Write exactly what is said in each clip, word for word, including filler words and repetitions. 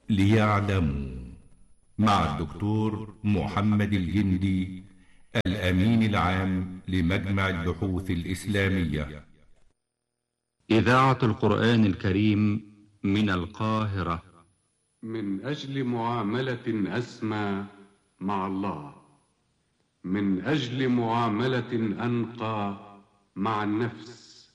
ليعلموا، مع الدكتور محمد الجندي، الأمين العام لمجمع البحوث الإسلامية. إذاعة القرآن الكريم من القاهرة. من أجل معاملة أسمى مع الله، من أجل معاملة أنقى مع النفس،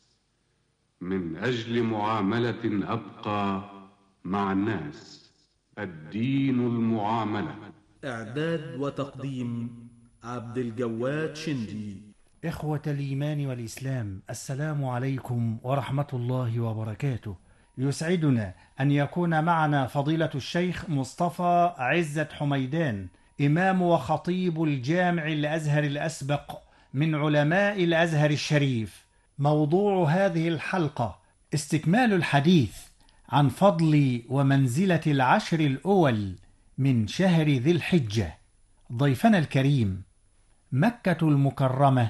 من أجل معاملة أبقى مع الناس. الدين المعاملة. إعداد وتقديم عبد الجواد شندي. إخوة الإيمان والإسلام، السلام عليكم ورحمة الله وبركاته. يسعدنا أن يكون معنا فضيلة الشيخ مصطفى عزت حميدان، إمام وخطيب الجامع الأزهر الأسبق من علماء الأزهر الشريف. موضوع هذه الحلقة استكمال الحديث عن فضل ومنزلة العشر الأول من شهر ذي الحجة. ضيفنا الكريم، مكة المكرمة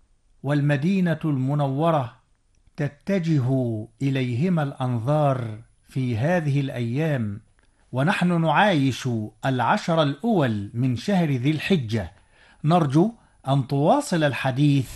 والمدينة المنورة تتجه إليهما الأنظار في هذه الأيام، ونحن نعايش العشر الأول من شهر ذي الحجة. نرجو أن تواصل الحديث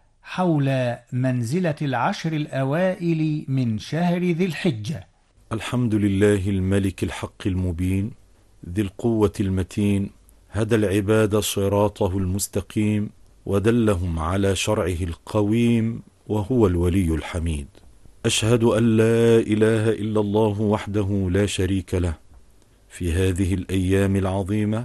حول منزلة العشر الأوائل من شهر ذي الحجة. الحمد لله الملك الحق المبين ذي القوة المتين، هدى العباد صراطه المستقيم، ودلهم على شرعه القويم، وهو الولي الحميد. أشهد أن لا إله إلا الله وحده لا شريك له. في هذه الأيام العظيمة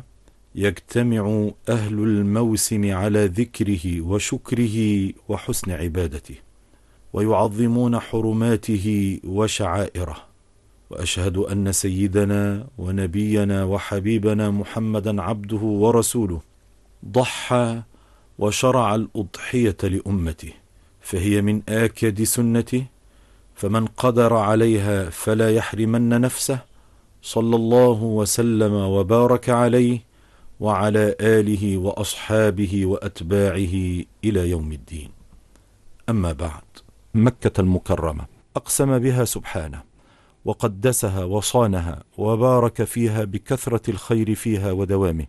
يجتمع أهل الموسم على ذكره وشكره وحسن عبادته، ويعظمون حرماته وشعائره. وأشهد أن سيدنا ونبينا وحبيبنا محمدا عبده ورسوله ضحى وشرع الأضحية لأمته، فهي من آكد سنته، فمن قدر عليها فلا يحرمن نفسه. صلى الله وسلم وبارك عليه وعلى آله وأصحابه وأتباعه إلى يوم الدين. أما بعد، مكة المكرمة أقسم بها سبحانه وقدسها وصانها وبارك فيها بكثرة الخير فيها ودوامه،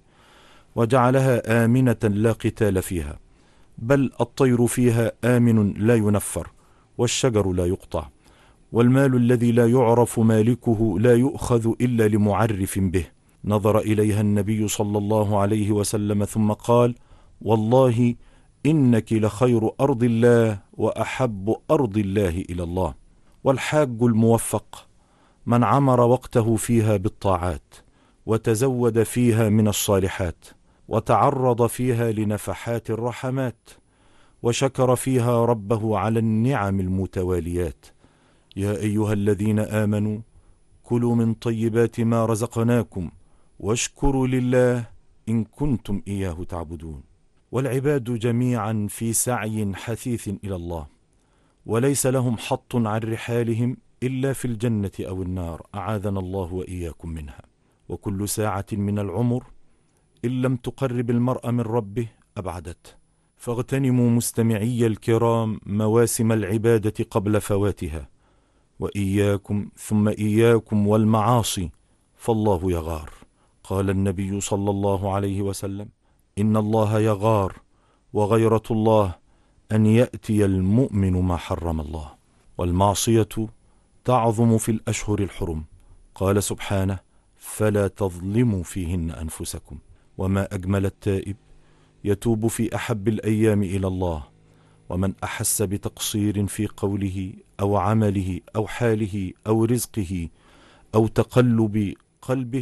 وجعلها آمنة لا قتال فيها، بل الطير فيها آمن لا ينفر، والشجر لا يقطع، والمال الذي لا يعرف مالكه لا يؤخذ إلا لمعرف به. نظر إليها النبي صلى الله عليه وسلم ثم قال: والله إنك لخير أرض الله وأحب أرض الله إلى الله. والحاج الموفق من عمر وقته فيها بالطاعات، وتزود فيها من الصالحات، وتعرض فيها لنفحات الرحمات، وشكر فيها ربه على النعم المتواليات. يا أيها الذين آمنوا كلوا من طيبات ما رزقناكم واشكروا لله إن كنتم إياه تعبدون. والعباد جميعا في سعي حثيث إلى الله، وليس لهم حط عن رحالهم إلا في الجنة أو النار، أعاذنا الله وإياكم منها. وكل ساعة من العمر إن لم تقرب المرء من ربه أبعدته. فاغتنموا مستمعي الكرام مواسم العبادة قبل فواتها، وإياكم ثم إياكم والمعاصي فالله يغار. قال النبي صلى الله عليه وسلم: إن الله يغار، وغيرة الله أن يأتي المؤمن ما حرم الله. والمعصية تعظم في الأشهر الحرم. قال سبحانه: فلا تظلموا فيهن أنفسكم. وما أجمل التائب يتوب في أحب الأيام إلى الله. ومن أحس بتقصير في قوله أو عمله أو حاله أو رزقه أو تقلب قلبه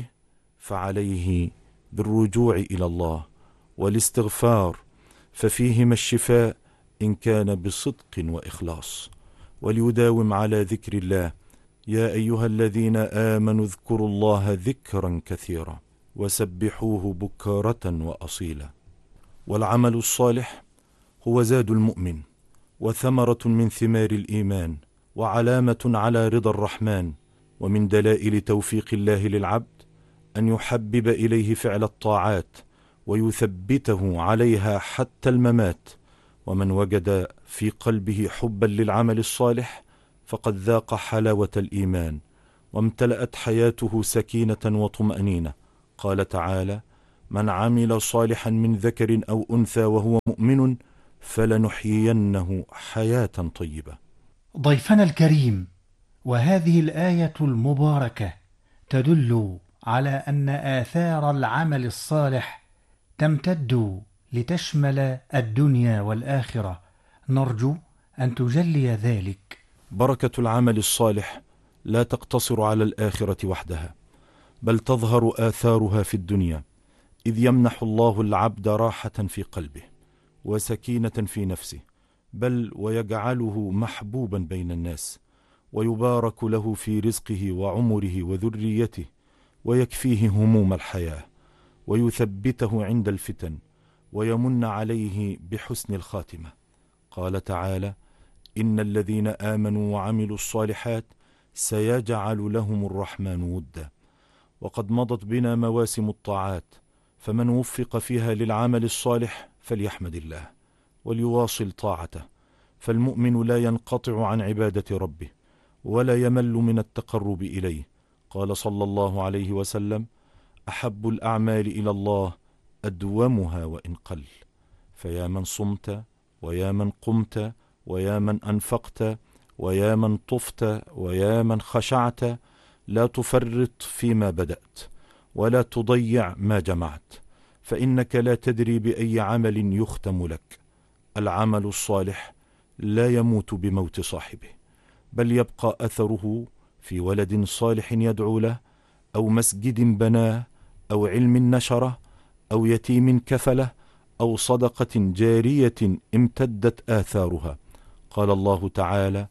فعليه بالرجوع إلى الله والاستغفار، ففيهما الشفاء إن كان بصدق وإخلاص. وليداوم على ذكر الله. يا أيها الذين آمنوا اذكروا الله ذكرا كثيرا وسبحوه بكرة وأصيلا. والعمل الصالح هو زاد المؤمن، وثمرة من ثمار الإيمان، وعلامة على رضا الرحمن. ومن دلائل توفيق الله للعبد أن يحبب إليه فعل الطاعات ويثبته عليها حتى الممات. ومن وجد في قلبه حبا للعمل الصالح فقد ذاق حلاوة الإيمان وامتلأت حياته سكينة وطمأنينة. قال تعالى: من عمل صالحا من ذكر أو أنثى وهو مؤمن فلنحيينه حياة طيبة. ضيفنا الكريم، وهذه الآية المباركة تدل على أن آثار العمل الصالح تمتد لتشمل الدنيا والآخرة، نرجو أن تجلي ذلك. بركة العمل الصالح لا تقتصر على الآخرة وحدها، بل تظهر آثارها في الدنيا، إذ يمنح الله العبد راحة في قلبه وسكينة في نفسه، بل ويجعله محبوبا بين الناس، ويبارك له في رزقه وعمره وذريته، ويكفيه هموم الحياة، ويثبته عند الفتن، ويمن عليه بحسن الخاتمة. قال تعالى: إن الذين آمنوا وعملوا الصالحات سيجعل لهم الرحمن ودا. وقد مضت بنا مواسم الطاعات، فمن وفق فيها للعمل الصالح فليحمد الله وليواصل طاعته، فالمؤمن لا ينقطع عن عبادة ربه ولا يمل من التقرب إليه. قال صلى الله عليه وسلم: أحب الأعمال إلى الله أدومها وإن قل. فيا من صمت، ويا من قمت، ويا من أنفقت، ويا من طفت، ويا من خشعت، لا تفرط فيما بدأت، ولا تضيع ما جمعت، فإنك لا تدري بأي عمل يختم لك. العمل الصالح لا يموت بموت صاحبه، بل يبقى أثره في ولد صالح يدعو له، أو مسجد بناه، أو علم نشره، أو يتيم كفله، أو صدقة جارية امتدت آثارها. قال الله تعالى: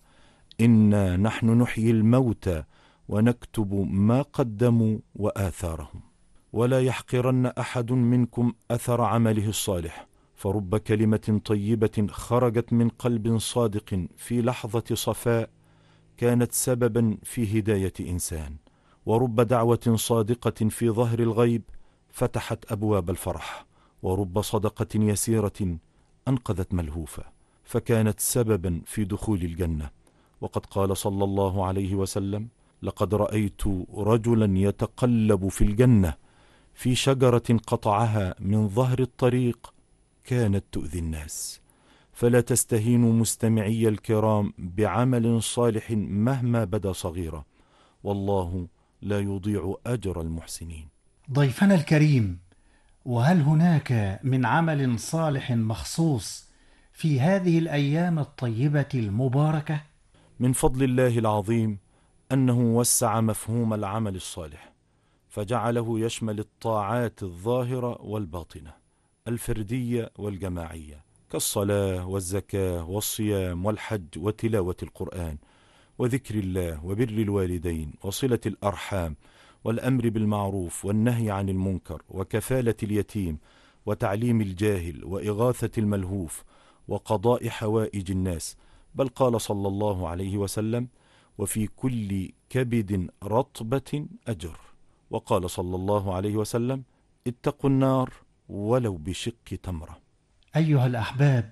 إنا نحن نحيي الموتى ونكتب ما قدموا وآثارهم. ولا يحقرن أحد منكم أثر عمله الصالح، فرب كلمة طيبة خرجت من قلب صادق في لحظة صفاء كانت سببا في هداية إنسان، ورب دعوة صادقة في ظهر الغيب فتحت أبواب الفرح، ورب صدقة يسيرة أنقذت ملهوفا فكانت سببا في دخول الجنة. وقد قال صلى الله عليه وسلم: لقد رأيت رجلا يتقلب في الجنة في شجرة قطعها من ظهر الطريق كانت تؤذي الناس. فلا تستهينوا مستمعي الكرام بعمل صالح مهما بدا صغيرا، والله لا يضيع أجر المحسنين. ضيفنا الكريم، وهل هناك من عمل صالح مخصوص في هذه الأيام الطيبة المباركة؟ من فضل الله العظيم أنه وسع مفهوم العمل الصالح، فجعله يشمل الطاعات الظاهرة والباطنة، الفردية والجماعية، كالصلاة والزكاة والصيام والحج وتلاوة القرآن وذكر الله وبر الوالدين وصلة الأرحام والأمر بالمعروف والنهي عن المنكر وكفالة اليتيم وتعليم الجاهل وإغاثة الملهوف وقضاء حوائج الناس. بل قال صلى الله عليه وسلم: وفي كل كبد رطبة أجر. وقال صلى الله عليه وسلم: اتقوا النار ولو بشق تمرة. أيها الأحباب،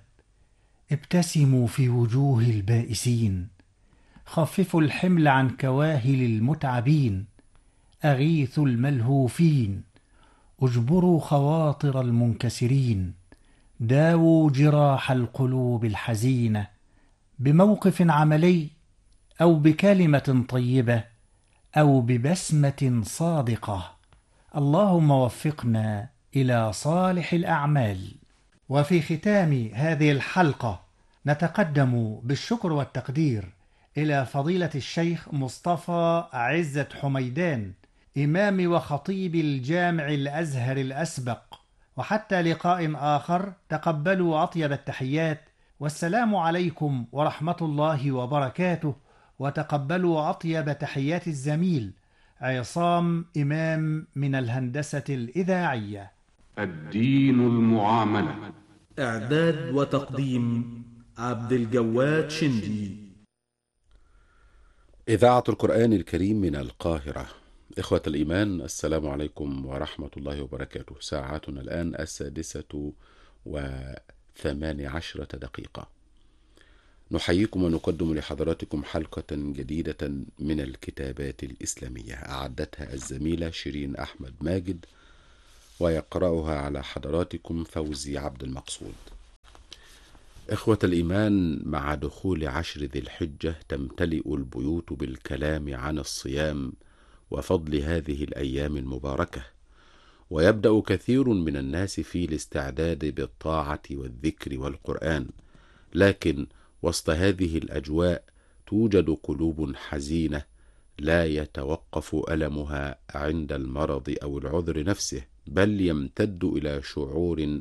ابتسموا في وجوه البائسين، خففوا الحمل عن كواهل المتعبين، أغيثوا الملهوفين، اجبروا خواطر المنكسرين، داووا جراح القلوب الحزينة بموقف عملي، أو بكلمة طيبة، أو ببسمة صادقة. اللهم وفقنا إلى صالح الأعمال. وفي ختام هذه الحلقة نتقدم بالشكر والتقدير إلى فضيلة الشيخ مصطفى عزة حميدان، إمام وخطيب الجامع الأزهر الأسبق. وحتى لقاء آخر، تقبلوا أطيب التحيات، والسلام عليكم ورحمة الله وبركاته. وتقبلوا أطيب تحيات الزميل عصام إمام من الهندسة الإذاعية. الدين المعاملة. إعداد وتقديم عبد الجواد شندي. إذاعة القرآن الكريم من القاهرة. إخوة الإيمان، السلام عليكم ورحمة الله وبركاته. ساعتنا الآن السادسة وثمان عشرة دقيقة. نحييكم ونقدم لحضراتكم حلقة جديدة من الكتابات الإسلامية، أعدتها الزميلة شيرين أحمد ماجد، ويقرأها على حضراتكم فوزي عبد المقصود. إخوة الإيمان، مع دخول عشر ذي الحجة تمتلئ البيوت بالكلام عن الصيام وفضل هذه الأيام المباركة، ويبدأ كثير من الناس في الاستعداد بالطاعة والذكر والقرآن، لكن وسط هذه الأجواء توجد قلوب حزينة لا يتوقف ألمها عند المرض أو العذر نفسه، بل يمتد إلى شعور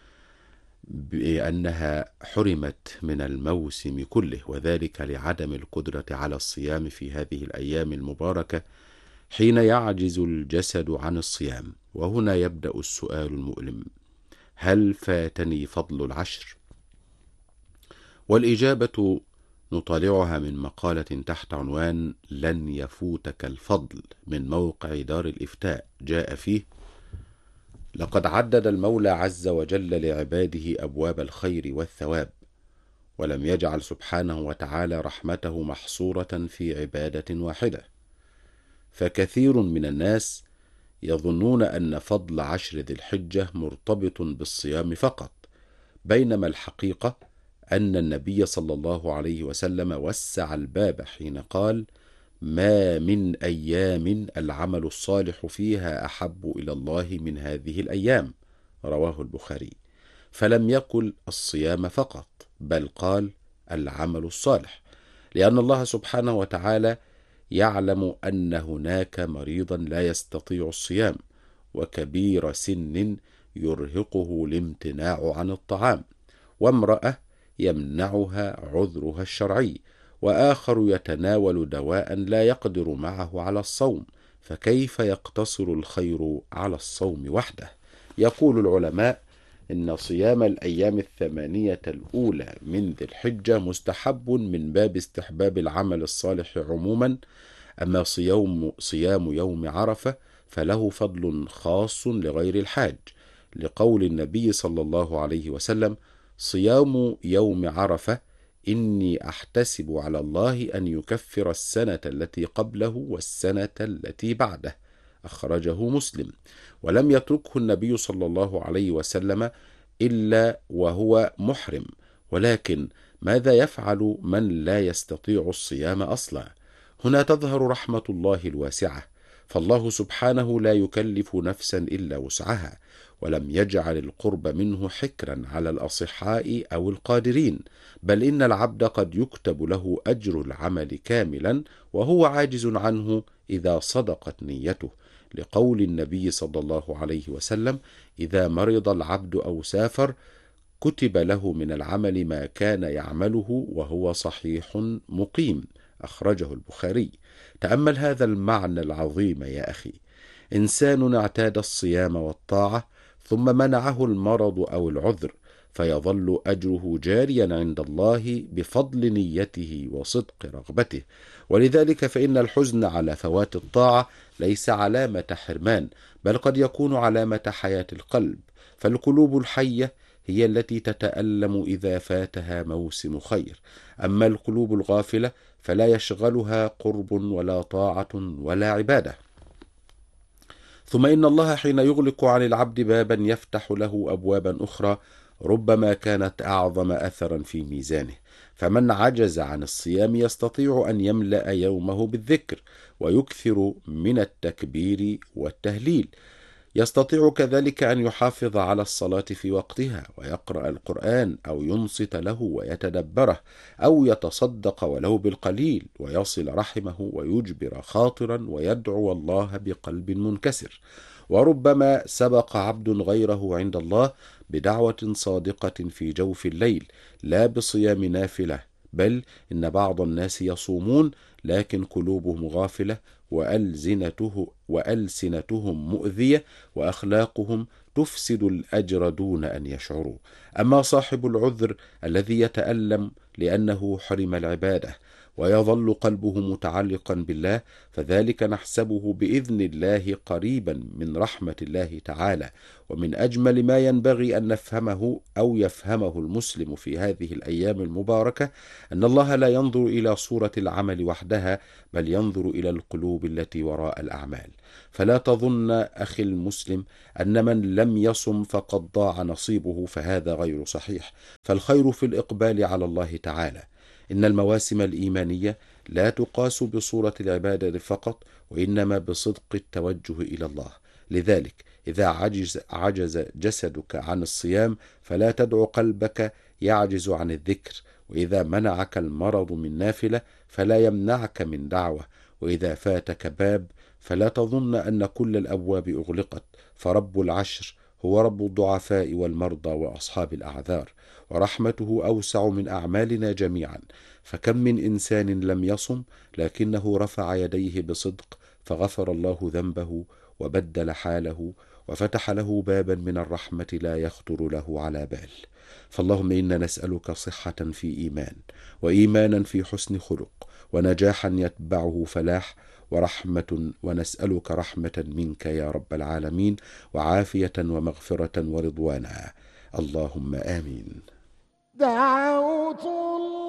بأنها حرمت من الموسم كله، وذلك لعدم القدرة على الصيام في هذه الأيام المباركة حين يعجز الجسد عن الصيام. وهنا يبدأ السؤال المؤلم: هل فاتني فضل العشر؟ والإجابة نطالعها من مقالة تحت عنوان لن يفوتك الفضل من موقع دار الإفتاء، جاء فيه: لقد عدد المولى عز وجل لعباده أبواب الخير والثواب، ولم يجعل سبحانه وتعالى رحمته محصورة في عبادة واحدة، فكثير من الناس يظنون أن فضل عشر ذي الحجة مرتبط بالصيام فقط، بينما الحقيقة أن النبي صلى الله عليه وسلم وسع الباب حين قال: ما من أيام العمل الصالح فيها أحب إلى الله من هذه الأيام، رواه البخاري. فلم يقل الصيام فقط، بل قال العمل الصالح، لأن الله سبحانه وتعالى يعلم أن هناك مريضا لا يستطيع الصيام، وكبير سن يرهقه الامتناع عن الطعام، وامرأة يمنعها عذرها الشرعي، وآخر يتناول دواء لا يقدر معه على الصوم، فكيف يقتصر الخير على الصوم وحده؟ يقول العلماء إن صيام الأيام الثمانية الأولى من ذي الحجة مستحب من باب استحباب العمل الصالح عموما، أما صيام, صيام يوم عرفة فله فضل خاص لغير الحاج، لقول النبي صلى الله عليه وسلم: صيام يوم عرفة إني أحتسب على الله أن يكفر السنة التي قبله والسنة التي بعده، أخرجه مسلم. ولم يتركه النبي صلى الله عليه وسلم إلا وهو محرم، ولكن ماذا يفعل من لا يستطيع الصيام أصلا؟ هنا تظهر رحمة الله الواسعة، فالله سبحانه لا يكلف نفسا إلا وسعها، ولم يجعل القرب منه حكرا على الأصحاء أو القادرين، بل إن العبد قد يكتب له أجر العمل كاملا وهو عاجز عنه إذا صدقت نيته، لقول النبي صلى الله عليه وسلم: إذا مرض العبد أو سافر كتب له من العمل ما كان يعمله وهو صحيح مقيم، أخرجه البخاري. تأمل هذا المعنى العظيم يا أخي: إنسان اعتاد الصيام والطاعة ثم منعه المرض أو العذر، فيظل أجره جاريا عند الله بفضل نيته وصدق رغبته. ولذلك فإن الحزن على فوات الطاعة ليس علامة حرمان، بل قد يكون علامة حياة القلب، فالقلوب الحية هي التي تتألم إذا فاتها موسم خير، أما القلوب الغافلة فلا يشغلها قرب ولا طاعة ولا عبادة. ثم إن الله حين يغلق عن العبد بابا يفتح له أبوابا أخرى ربما كانت أعظم أثرا في ميزانه، فمن عجز عن الصيام يستطيع أن يملأ يومه بالذكر ويكثر من التكبير والتهليل، يستطيع كذلك أن يحافظ على الصلاة في وقتها ويقرأ القرآن أو ينصت له ويتدبره، أو يتصدق ولو بالقليل ويصل رحمه ويجبر خاطرا ويدعو الله بقلب منكسر. وربما سبق عبد غيره عند الله بدعوة صادقة في جوف الليل، لا بصيام نافلة، بل إن بعض الناس يصومون لكن قلوبهم غافلة وألزنته وألسنتهم مؤذية وأخلاقهم تفسد الأجر دون أن يشعروا. أما صاحب العذر الذي يتألم لأنه حرم العبادة ويظل قلبه متعلقا بالله، فذلك نحسبه بإذن الله قريبا من رحمة الله تعالى. ومن أجمل ما ينبغي أن نفهمه أو يفهمه المسلم في هذه الأيام المباركة أن الله لا ينظر إلى صورة العمل وحدها، بل ينظر إلى القلوب التي وراء الأعمال. فلا تظن أخي المسلم أن من لم يصم فقد ضاع نصيبه، فهذا غير صحيح، فالخير في الإقبال على الله تعالى. إن المواسم الإيمانية لا تقاس بصورة العبادة فقط، وإنما بصدق التوجه إلى الله. لذلك إذا عجز, عجز جسدك عن الصيام فلا تدع قلبك يعجز عن الذكر، وإذا منعك المرض من نافلة فلا يمنعك من دعوة، وإذا فاتك باب فلا تظن أن كل الأبواب أغلقت، فرب العشر هو رب الضعفاء والمرضى وأصحاب الأعذار، ورحمته أوسع من أعمالنا جميعا. فكم من إنسان لم يصم لكنه رفع يديه بصدق فغفر الله ذنبه وبدل حاله وفتح له بابا من الرحمة لا يخطر له على بال. فاللهم إنا نسألك صحة في إيمان، وإيمانا في حسن خلق، ونجاحا يتبعه فلاح، ورحمة ونسألك رحمة منك يا رب العالمين، وعافية ومغفرة ورضوانا. اللهم آمين. دعوت الله